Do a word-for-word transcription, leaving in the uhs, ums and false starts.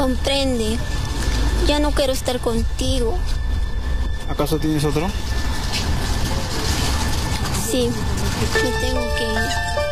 Comprende. Ya no quiero estar contigo. ¿Acaso tienes otro? Sí, me tengo que ir.